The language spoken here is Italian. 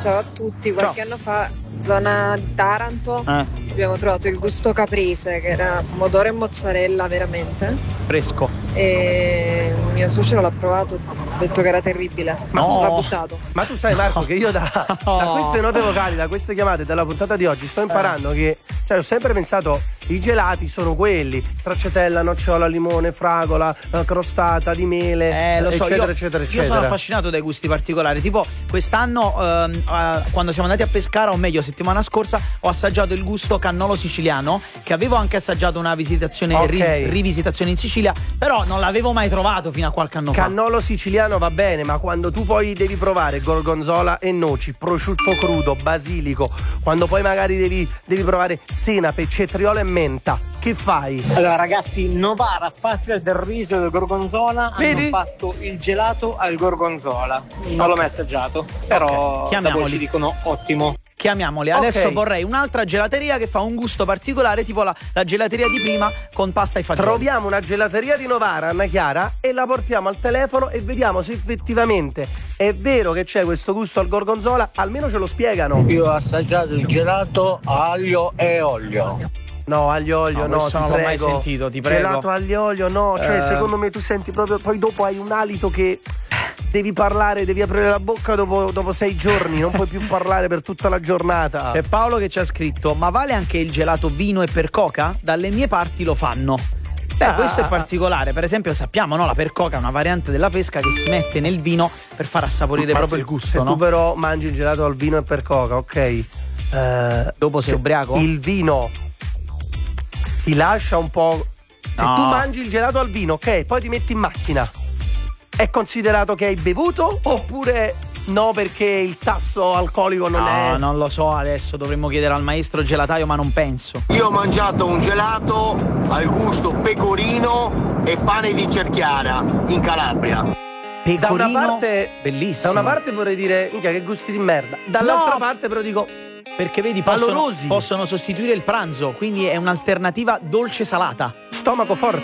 Ciao a tutti, qualche anno fa, zona di Taranto, abbiamo trovato il gusto caprese, che era pomodoro e mozzarella veramente. Fresco. E mio suocero l'ha provato, ha detto che era terribile, l'ha buttato. Ma tu sai, Marco, che io da queste note vocali, da queste chiamate, dalla puntata di oggi sto imparando che, cioè, ho sempre pensato i gelati sono quelli: stracciatella, nocciola, limone, fragola, crostata di mele, lo so, eccetera, eccetera. Io sono affascinato dai gusti particolari. Tipo quest'anno quando siamo andati a Pescara, o meglio settimana scorsa, ho assaggiato il gusto cannolo siciliano, che avevo anche assaggiato una visitazione rivisitazione in Sicilia, però non l'avevo mai trovato fino a qualche anno fa. Cannolo siciliano va bene, ma quando tu poi devi provare gorgonzola e noci, prosciutto crudo, basilico, quando poi magari devi provare senape, cetriolo e menta, che fai? Allora ragazzi, Novara, patria del riso e del gorgonzola, vedi? Hanno fatto il gelato al gorgonzola. Non l'ho mai assaggiato, però da voi ci dicono ottimo. Chiamiamoli. Adesso vorrei un'altra gelateria che fa un gusto particolare, tipo la gelateria di prima con pasta e fagioli. Troviamo una gelateria di Novara, Anna Chiara, e la portiamo al telefono e vediamo se effettivamente è vero che c'è questo gusto al gorgonzola. Almeno ce lo spiegano. Io ho assaggiato il gelato aglio e olio. No, aglio olio no, questo non l'ho mai sentito, ti prego. Gelato aglio olio no, cioè secondo me tu senti proprio, poi dopo hai un alito che devi parlare, devi aprire la bocca dopo 6 giorni, non puoi più parlare per tutta la giornata. C'è Paolo che ci ha scritto: ma vale anche il gelato vino e per coca? Dalle mie parti lo fanno. Questo è particolare. Per esempio sappiamo, no, la percoca è una variante della pesca che si mette nel vino per far assaporire proprio il gusto, se no? Tu però mangi il gelato al vino e per coca, ok, dopo sei ubriaco? Il vino ti lascia un po'. Se tu mangi il gelato al vino, ok, poi ti metti in macchina, è considerato che hai bevuto oppure no, perché il tasso alcolico non è? No, non lo so, adesso dovremmo chiedere al maestro gelataio, ma non penso. Io ho mangiato un gelato al gusto pecorino e pane di cerchiara in Calabria. Da una parte bellissimo. Da una parte vorrei dire, minchia, che gusti di merda. Dall'altra parte però dico, perché vedi, possono sostituire il pranzo, quindi è un'alternativa dolce salata. Stomaco forte.